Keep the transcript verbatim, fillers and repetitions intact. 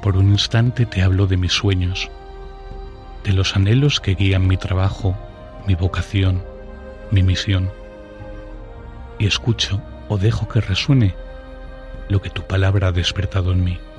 Por un instante te hablo de mis sueños, de los anhelos que guían mi trabajo, mi vocación, mi misión. Y escucho o dejo que resuene lo que tu palabra ha despertado en mí.